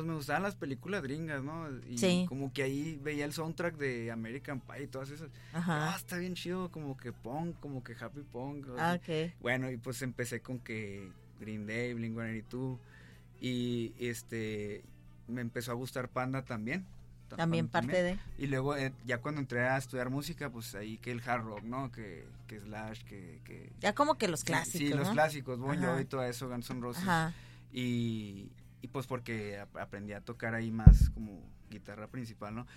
me gustaban las películas gringas, ¿no? Y sí. como que ahí veía el soundtrack de American Pie y todas esas. Ajá. Está bien chido, como que punk, como que happy punk. Okay. Bueno, y pues empecé con que Green Day, Blink-182 y me empezó a gustar Panda también. También parte de. Y luego ya cuando entré a estudiar música, pues ahí que el hard rock, ¿no? Que Slash, que ya como que los clásicos, sí, ¿no? los clásicos, Bon Jovi y todo eso, Guns N' Roses. Ajá. Y pues porque aprendí a tocar ahí más como guitarra principal, ¿no?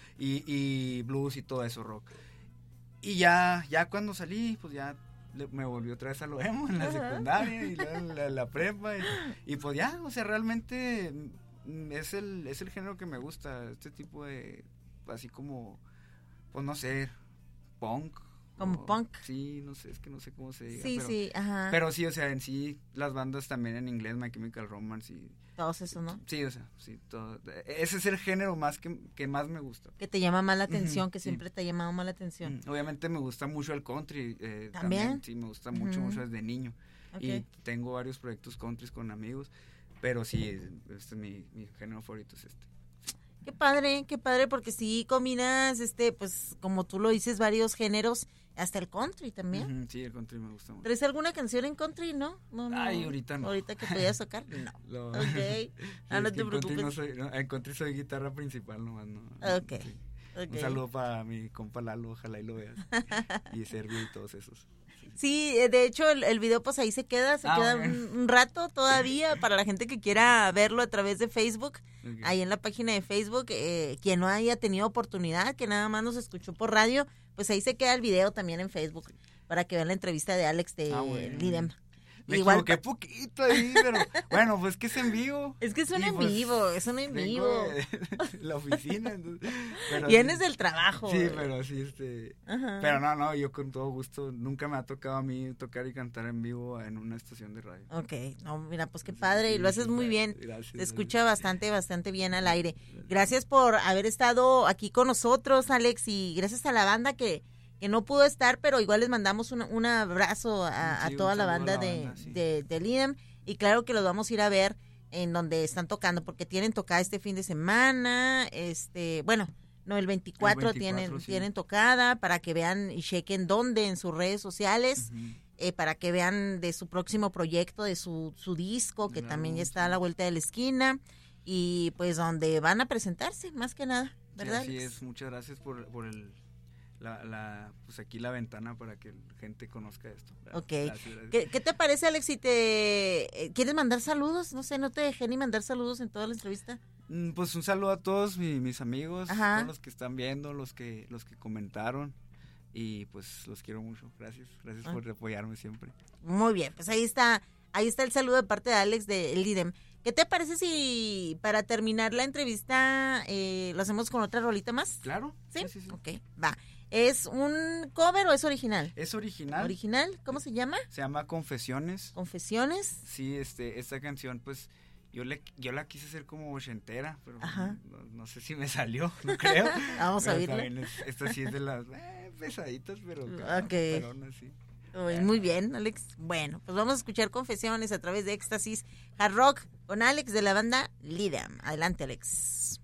Y blues y todo eso, rock. Y ya cuando salí, pues ya me volví otra vez a lo emo en la secundaria y luego en la prepa y pues ya, o sea, realmente es el género que me gusta, este tipo de, así como, pues no sé, punk. Como punk. Sí, no sé, es que no sé cómo se diga. Sí, pero, sí, ajá. Pero sí, o sea, en sí, las bandas también en inglés, My Chemical Romance y... Todos eso, ¿no? Sí, o sea, sí, todo. Ese es el género más que más me gusta. Que te llama más la atención, que siempre te ha llamado más la atención. Obviamente me gusta mucho el country. ¿También? Sí, me gusta mucho desde niño. Okay. Y tengo varios proyectos country con amigos, pero sí, este es mi género favorito es este. Qué padre, porque sí combinas, pues, como tú lo dices, varios géneros, hasta el country también. Sí, el country me gusta mucho. ¿Traes alguna canción en country, no? Ay, ahorita no. ¿Ahorita que podías tocar? No. Ok. Sí, No te preocupes. En country soy guitarra principal nomás, ¿no? Ok. Sí. Okay. Un saludo para mi compa Lalo, ojalá y lo veas. Y Sergio y todos esos. Sí, de hecho el video pues ahí se queda un rato todavía para la gente que quiera verlo a través de Facebook, ahí en la página de Facebook, quien no haya tenido oportunidad, que nada más nos escuchó por radio, pues ahí se queda el video también en Facebook para que vean la entrevista de Alex de Lidem. Me equivoqué poquito ahí, pero bueno, pues que es en vivo. Es que es un en vivo, es un en vivo. La oficina, entonces, vienes del trabajo. Sí, pero sí, pero no, yo con todo gusto, nunca me ha tocado a mí tocar y cantar en vivo en una estación de radio. Ok, no, mira, pues qué padre, y lo haces muy bien. Gracias. Te escucha bastante bien al aire. Gracias por haber estado aquí con nosotros, Alex, y gracias a la banda que no pudo estar, pero igual les mandamos un abrazo a toda la banda de Lidem, y claro que los vamos a ir a ver en donde están tocando, porque tienen tocada este fin de semana, el 24 tienen tocada, para que vean y chequen dónde en sus redes sociales, para que vean de su próximo proyecto, de su disco, que también ya está a la vuelta de la esquina, y pues donde van a presentarse, más que nada, ¿verdad? Sí, así es, muchas gracias por el... pues aquí la ventana para que la gente conozca esto. Gracias. ¿Qué te parece, Alex, si te quieres mandar saludos? No sé, no te dejé ni mandar saludos en toda la entrevista. Pues un saludo a todos mis amigos, Ajá. todos los que están viendo, los que comentaron, y pues los quiero mucho. Gracias por apoyarme siempre. Muy bien, pues ahí está el saludo de parte de Alex de Lidem. ¿Qué te parece si para terminar la entrevista lo hacemos con otra rolita más? Claro. ¿Sí? Sí. Ok, va. ¿Es un cover o es original? Es original. ¿Original? ¿Cómo se llama? Se llama Confesiones. ¿Confesiones? Sí, esta canción, pues, yo la quise hacer como ochentera, pero no sé si me salió, no creo. Vamos a oírla. Esta sí es de las pesaditas, pero sí. Muy bien, Alex. Bueno, pues vamos a escuchar Confesiones a través de Éxtasis Hard Rock con Alex de la banda Lidem. Adelante, Alex.